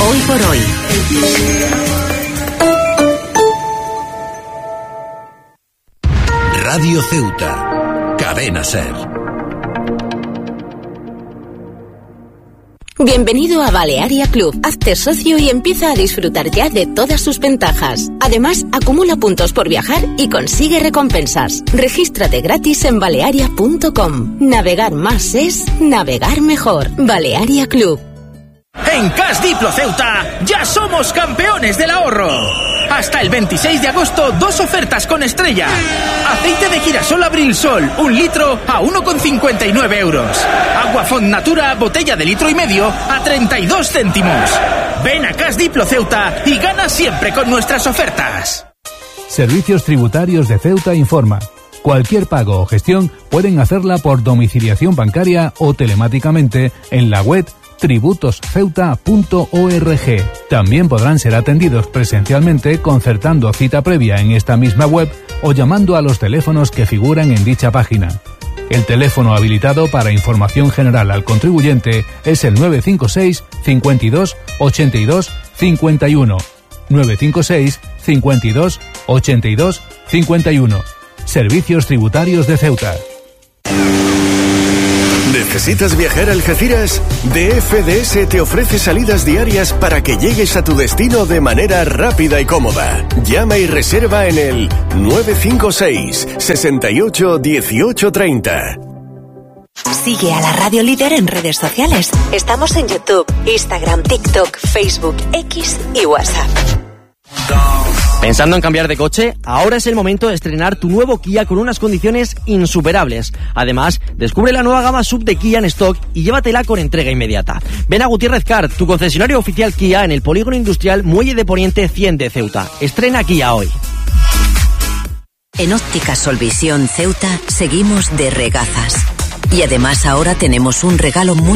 Hoy por hoy. Radio Ceuta, Cadena Ser. Bienvenido a Balearia Club. Hazte socio y empieza a disfrutar ya de todas sus ventajas. Además, acumula puntos por viajar y consigue recompensas. Regístrate gratis en balearia.com. Navegar más es navegar mejor. Balearia Club. En Cash Diplo Ceuta ya somos campeones del ahorro. Hasta el 26 de agosto, 2 ofertas con estrella. Aceite de girasol Abril Sol, 1 litro a 1,59 euros. Agua Font Natura, botella de 1,5 litros a 32 céntimos. Ven a Cash Diplo Ceuta y gana siempre con nuestras ofertas. Servicios Tributarios de Ceuta informa. Cualquier pago o gestión pueden hacerla por domiciliación bancaria o telemáticamente en la web tributosceuta.org. También podrán ser atendidos presencialmente concertando cita previa en esta misma web o llamando a los teléfonos que figuran en dicha página. El teléfono habilitado para información general al contribuyente es el 956 52 82 51. 956 52 82 51. Servicios Tributarios de Ceuta. ¿Necesitas viajar a Algeciras? DFDS te ofrece salidas diarias para que llegues a tu destino de manera rápida y cómoda. Llama y reserva en el 956 68 18 30. Sigue a la Radio Líder en redes sociales. Estamos en YouTube, Instagram, TikTok, Facebook, X y WhatsApp. ¿Pensando en cambiar de coche? Ahora es el momento de estrenar tu nuevo Kia con unas condiciones insuperables. Además, descubre la nueva gama SUV de Kia en stock y llévatela con entrega inmediata. Ven a Gutiérrez Car, tu concesionario oficial Kia en el Polígono Industrial Muelle de Poniente 100 de Ceuta. Estrena Kia hoy. En Óptica Solvisión Ceuta seguimos de regazas. Y además ahora tenemos un regalo muy